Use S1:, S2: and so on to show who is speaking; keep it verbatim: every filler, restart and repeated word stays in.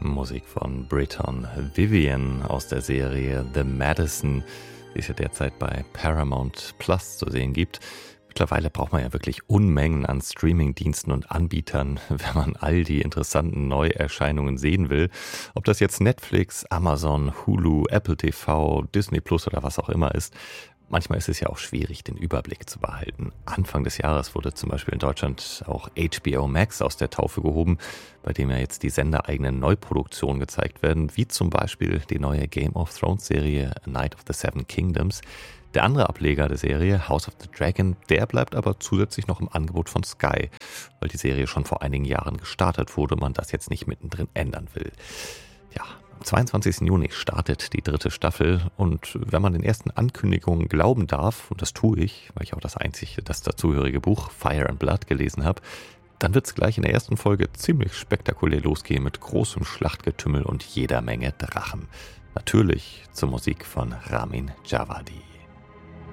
S1: Musik von Britton Vivian aus der Serie The Madison, die es ja derzeit bei Paramount Plus zu sehen gibt. Mittlerweile braucht man ja wirklich Unmengen an Streamingdiensten und Anbietern, wenn man all die interessanten Neuerscheinungen sehen will. Ob das jetzt Netflix, Amazon, Hulu, Apple T V, Disney Plus oder was auch immer ist. Manchmal ist es ja auch schwierig, den Überblick zu behalten. Anfang des Jahres wurde zum Beispiel in Deutschland auch H B O Max aus der Taufe gehoben, bei dem ja jetzt die sendereigenen Neuproduktionen gezeigt werden, wie zum Beispiel die neue Game of Thrones Serie A Night of the Seven Kingdoms. Der andere Ableger der Serie, House of the Dragon, der bleibt aber zusätzlich noch im Angebot von Sky, weil die Serie schon vor einigen Jahren gestartet wurde und man das jetzt nicht mittendrin ändern will. Ja, am zweiundzwanzigsten Juni startet die dritte Staffel und wenn man den ersten Ankündigungen glauben darf, und das tue ich, weil ich auch das einzige, das dazugehörige Buch Fire and Blood gelesen habe, dann wird es gleich in der ersten Folge ziemlich spektakulär losgehen mit großem Schlachtgetümmel und jeder Menge Drachen. Natürlich zur Musik von Ramin Djawadi.